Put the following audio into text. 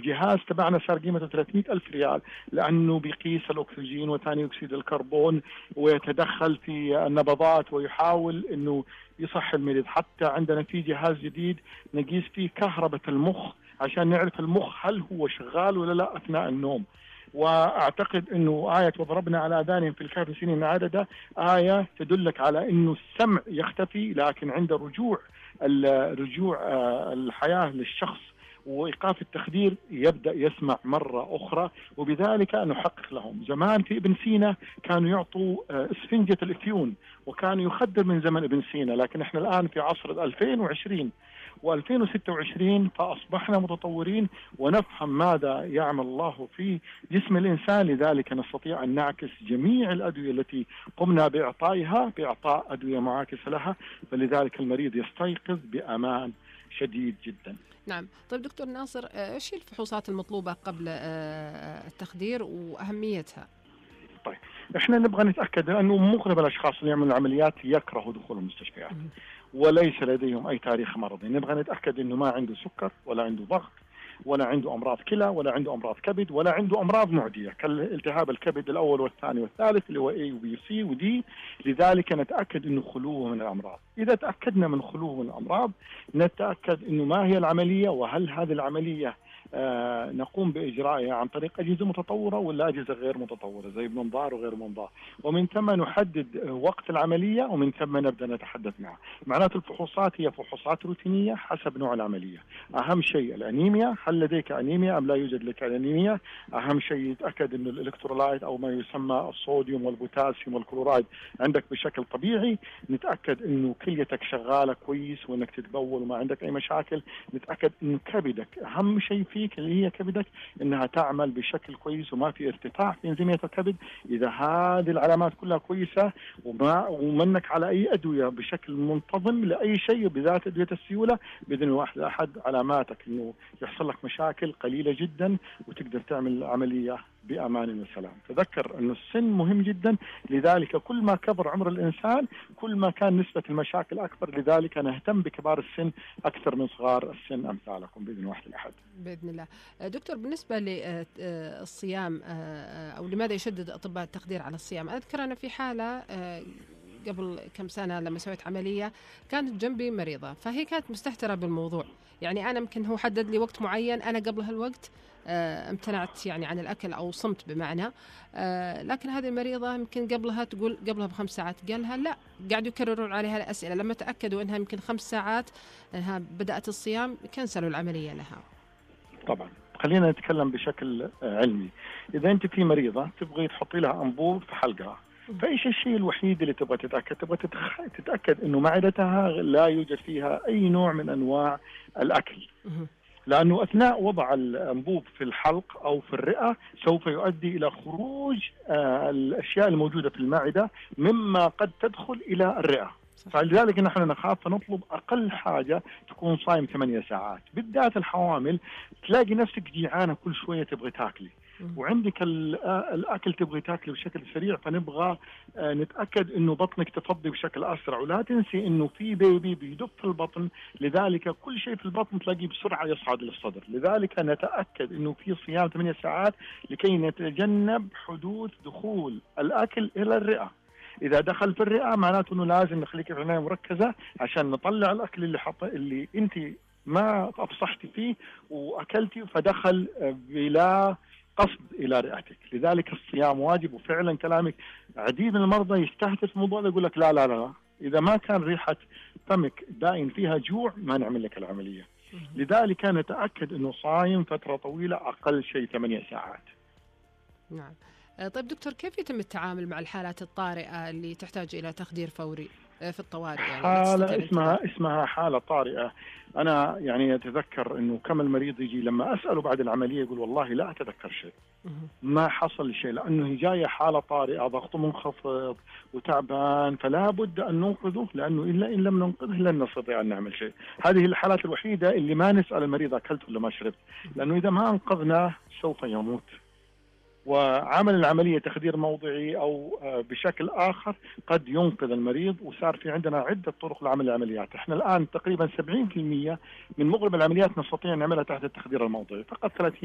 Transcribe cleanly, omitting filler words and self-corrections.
الجهاز تبعنا صار قيمته 300,000 ريال، لأنه بيقيس الأكسجين وثاني أكسيد الكربون ويتدخل في النبضات ويحاول أنه يصح المريض. حتى عندنا في جهاز جديد نقيس فيه كهربة المخ عشان نعرف المخ هل هو شغال ولا لا أثناء النوم. وأعتقد أنه آية وضربنا على آذانهم في الكهف سنين عددة آية تدلك على أنه السمع يختفي، لكن عند رجوع الحياة للشخص وإيقاف التخدير يبدأ يسمع مرة أخرى، وبذلك نحقق لهم. زمان في ابن سينا كانوا يعطوا اسفنجة الإفيون وكانوا يخدر من زمن ابن سينا، لكن احنا الآن في عصر 2020 و2026 فأصبحنا متطورين ونفهم ماذا يعمل الله في جسم الإنسان، لذلك نستطيع أن نعكس جميع الأدوية التي قمنا بإعطائها بإعطاء أدوية معاكسة لها، فلذلك المريض يستيقظ بأمان شديد جدا. نعم. طيب دكتور ناصر، ايش الفحوصات المطلوبة قبل التخدير وأهميتها؟ طيب احنا نبغى نتأكد، لأنه مغلب الأشخاص اللي يعملوا العمليات يكرهوا دخول المستشفيات وليس لديهم أي تاريخ مرضي. نبغى نتأكد أنه ما عنده سكر ولا عنده ضغط ولا عنده أمراض كلى ولا عنده أمراض كبد ولا عنده أمراض معدية كالالتهاب الكبد الأول والثاني والثالث اللي هو A وB وC وD. لذلك نتأكد أنه خلوه من الأمراض. إذا تأكدنا من خلوه من الأمراض نتأكد أنه ما هي العملية، وهل هذه العملية نقوم بإجرائها عن طريق أجهزة متطورة ولا أجهزة غير متطورة زي منظار وغير منظار، ومن ثم نحدد وقت العملية ومن ثم نبدأ نتحدث معه. معناته الفحوصات هي فحوصات روتينية حسب نوع العملية. أهم شيء الأنيميا، هل لديك أنيميا أم لا يوجد لك أنيميا. أهم شيء يتأكد أن الإلكترولايت أو ما يسمى الصوديوم والبوتاسيوم والكلورايد عندك بشكل طبيعي. نتأكد أنه كليتك شغالة كويس وأنك تتبول وما عندك أي مشاكل. نتأكد أنه كبدك، أهم شيء فيك اللي هي كبدك، انها تعمل بشكل كويس وما في ارتفاع في انزيمية الكبد. اذا هذه العلامات كلها كويسة ومنك على اي ادوية بشكل منتظم لاي شيء بذات ادوية السيولة، باذن واحد احد علاماتك انه يحصل لك مشاكل قليلة جدا وتقدر تعمل عملية بأمان وسلام. تذكر أن السن مهم جدا، لذلك كل ما كبر عمر الإنسان كل ما كان نسبة المشاكل أكبر، لذلك نهتم بكبار السن أكثر من صغار السن أمثالكم بإذن واحد الأحد. بإذن الله. دكتور، بالنسبة للصيام أو لماذا يشدد أطباء التخدير على الصيام؟ أذكر أنا في حالة قبل كم سنة لما سويت عملية كانت جنبي مريضة، فهي كانت مستهترة بالموضوع. يعني أنا يمكن هو حدد لي وقت معين، أنا قبل هالوقت امتنعت يعني عن الأكل أو صمت بمعنى، لكن هذه المريضة يمكن قبلها تقول قبلها ب5 ساعات، قالها لا، قاعدوا يكررون عليها الأسئلة. لما تأكدوا أنها يمكن 5 ساعات أنها بدأت الصيام كنسلوا العملية لها. طبعا خلينا نتكلم بشكل علمي. إذا أنت في مريضة تبغي تحطي لها أنبوب في حلقها، فإيش الشيء الوحيد اللي تبغى تتأكد؟ تبغى تتأكد إنه معدتها لا يوجد فيها أي نوع من أنواع الأكل، لأنه أثناء وضع الأنبوب في الحلق أو في الرئة سوف يؤدي إلى خروج الأشياء الموجودة في المعدة مما قد تدخل إلى الرئة. فلذلك نحن نخاف فنطلب أقل حاجة تكون صايم 8 ساعات. بالذات الحوامل تلاقي نفسك جيعانة كل شوية تبغي تاكلي، وعندك الأكل تبغي تاكله بشكل سريع، فنبغى نتأكد إنه بطنك تفضي بشكل أسرع. ولا تنسي إنه في بيبي بيدب في البطن، لذلك كل شيء في البطن تلاقيه بسرعة يصعد للصدر. لذلك نتأكد إنه في صيام 8 ساعات لكي نتجنب حدوث دخول الأكل إلى الرئة. إذا دخل في الرئة معناته إنه لازم نخليك في عناية مركزة عشان نطلع الأكل اللي أنت ما أفصحتي فيه وأكلتي فدخل بلا قصد إلى رئتك. لذلك الصيام واجب. وفعلا كلامك عديد من المرضى يستهدف الموضوع يقول لك لا لا لا، إذا ما كان ريحة فمك باين فيها جوع ما نعمل لك العملية. لذلك نتأكد أنه صايم فترة طويلة أقل شيء 8 ساعات. نعم. طيب دكتور، كيف يتم التعامل مع الحالات الطارئة اللي تحتاج إلى تخدير فوري في الطوارئ؟ يعني حالة اسمها حالة طارئة. أنا يعني أتذكر أنه كم المريض يجي لما أسأله بعد العملية يقول والله لا أتذكر شيء، ما حصل شيء، لأنه هي جاية حالة طارئة، ضغطه منخفض وتعبان، فلا بد أن ننقذه، لأنه إن لم ننقذه لن نستطيع أن نعمل شيء. هذه الحالات الوحيدة اللي ما نسأل المريض أكلت ولا ما شربت، لأنه إذا ما أنقذناه سوف يموت. وعمل العملية تخدير موضعي أو بشكل آخر قد ينقذ المريض. وصار في عندنا عدة طرق لعمل العمليات. احنا الآن تقريبا 70% من مغلب العمليات نستطيع أن نعملها تحت التخدير الموضعي، فقط 30